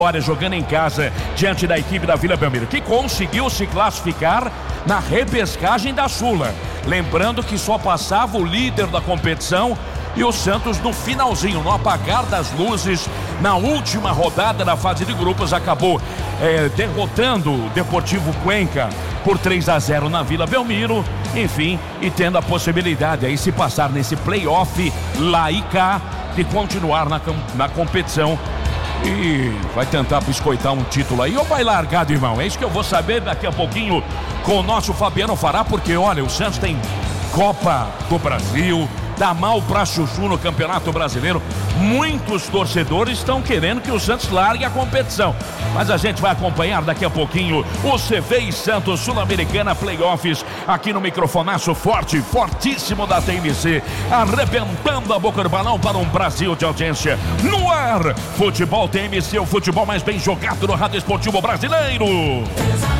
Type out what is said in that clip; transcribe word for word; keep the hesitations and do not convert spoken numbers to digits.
Jogando em casa diante da equipe da Vila Belmiro, que conseguiu se classificar na repescagem da Sula. Lembrando que só passava o líder da competição e o Santos no finalzinho, no apagar das luzes, na última rodada da fase de grupos, acabou é, derrotando o Deportivo Cuenca por três a zero na Vila Belmiro, enfim, e tendo a possibilidade aí, se passar nesse playoff lá e cá, de continuar na, na competição. E vai tentar biscoitar um título aí ou vai largado, irmão? É isso que eu vou saber daqui a pouquinho com o nosso Fabiano Fará, porque olha, o Santos tem Copa do Brasil, dá mal pra chuchu no Campeonato Brasileiro. Muitos torcedores estão querendo que o Santos largue a competição, mas a gente vai acompanhar daqui a pouquinho o C V e Santos Sul-Americana Playoffs aqui no microfonaço forte, fortíssimo da T M C, arrebentando a boca do balão para um Brasil de audiência. No ar, Futebol T M C, o futebol mais bem jogado no rádio esportivo brasileiro.